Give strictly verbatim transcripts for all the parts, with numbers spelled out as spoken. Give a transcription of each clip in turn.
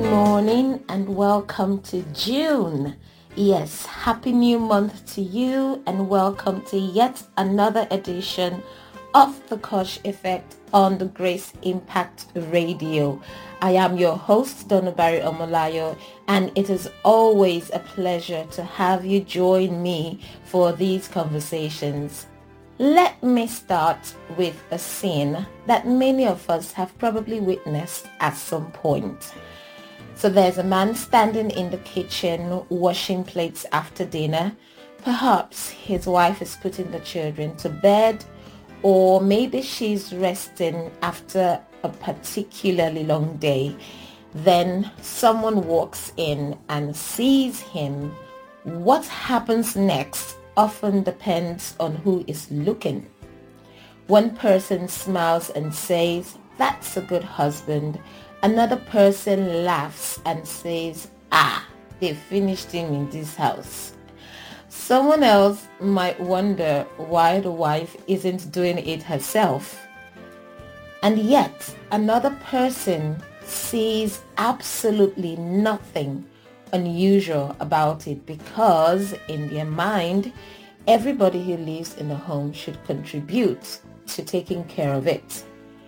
morning and welcome to June. Yes, happy new month to you and welcome to yet another edition of the Kosh Effect on the Grace Impact Radio. I am your host, Donabari Omolayo, and it is always a pleasure to have you join me for these conversations. Let me start with a scene that many of us have probably witnessed at some point. So there's a man standing in the kitchen washing plates after dinner. Perhaps his wife is putting the children to bed, or maybe she's resting after a particularly long day. Then someone walks in and sees him. What happens next often depends on who is looking. One person smiles and says, "That's a good husband." Another person laughs and says, "Ah, they finished him in this house." Someone else might wonder why the wife isn't doing it herself. And yet another person sees absolutely nothing unusual about it because in their mind, everybody who lives in the home should contribute to taking care of it.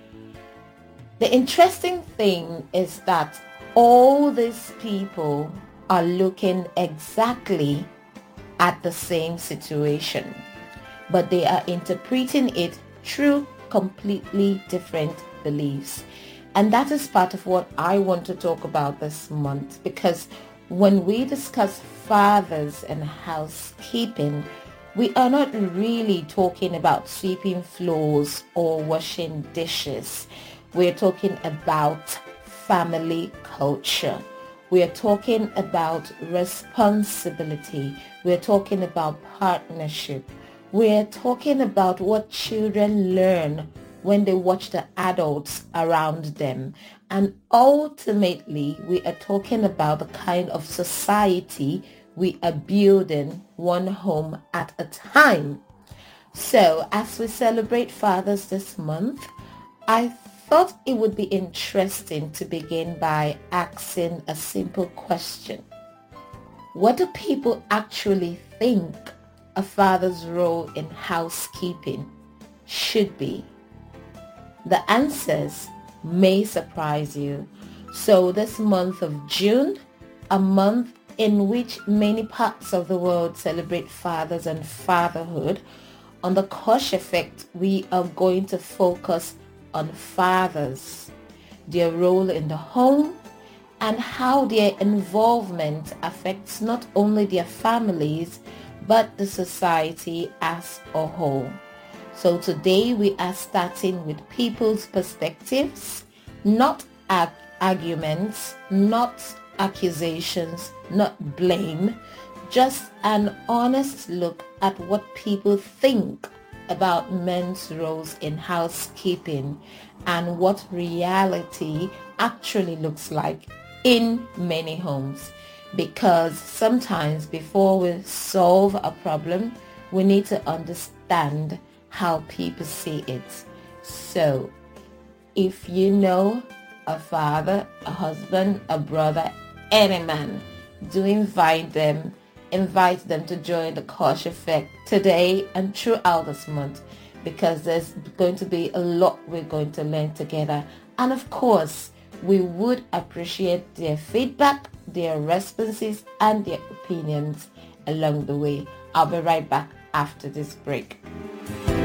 The interesting thing is that all these people are looking exactly at the same situation, but they are interpreting it through completely different beliefs. And that is part of what I want to talk about this month, because when we discuss fathers and housekeeping, we are not really talking about sweeping floors or washing dishes. We're talking about family culture. We are talking about responsibility. We're talking about partnership. We're talking about what children learn when they watch the adults around them. And ultimately, we are talking about the kind of society we are building one home at a time. So as we celebrate fathers this month, I thought it would be interesting to begin by asking a simple question. What do people actually think a father's role in housekeeping should be? The answers may surprise you. So this month of June, a month in which many parts of the world celebrate fathers and fatherhood, on the Kosh Effect, we are going to focus on fathers, their role in the home, and how their involvement affects not only their families, but the society as a whole. So today we are starting with people's perspectives, not ag- arguments, not accusations, not blame, just an honest look at what people think about men's roles in housekeeping and what reality actually looks like in many homes. Because sometimes before we solve a problem, we need to understand how people see it. So if you know a father, a husband, a brother, any man, do invite them invite them to join the Kosh Effect today and throughout this month, because there's going to be a lot we're going to learn together. And of course, we would appreciate their feedback, their responses, and their opinions along the way. I'll be right back after this break.